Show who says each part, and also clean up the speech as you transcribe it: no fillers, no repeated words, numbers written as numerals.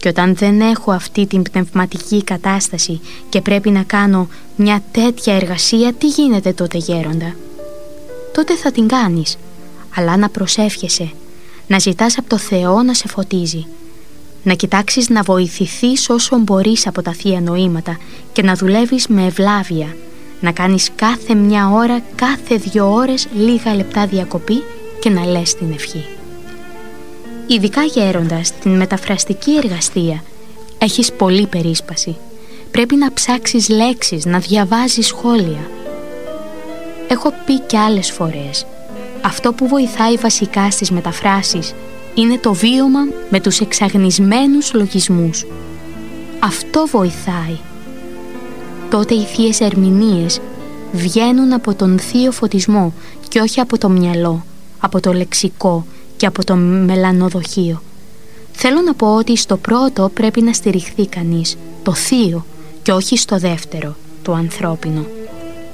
Speaker 1: Και όταν δεν έχω αυτή την πνευματική κατάσταση και πρέπει να κάνω μια τέτοια εργασία, τι γίνεται τότε, γέροντα? Τότε θα την κάνεις, αλλά να προσεύχεσαι, να ζητάς από το Θεό να σε φωτίζει, να κοιτάξεις να βοηθηθείς όσο μπορείς από τα Θεία Νοήματα και να δουλεύεις με ευλάβεια, να κάνεις κάθε μια ώρα, κάθε 2 ώρες λίγα λεπτά διακοπή και να λες την ευχή. Ειδικά, γέροντα, στην μεταφραστική εργασία έχεις πολλή περίσπαση. Πρέπει να ψάξεις λέξεις, να διαβάζεις σχόλια. Έχω πει και άλλες φορές, αυτό που βοηθάει βασικά στις μεταφράσεις είναι το βίωμα με τους εξαγνισμένους λογισμούς. Αυτό βοηθάει. Τότε οι θείες ερμηνείες βγαίνουν από τον θείο φωτισμό και όχι από το μυαλό, από το λεξικό και από το μελανοδοχείο. Θέλω να πω ότι στο πρώτο πρέπει να στηριχθεί κανείς, το θείο, και όχι στο δεύτερο, το ανθρώπινο.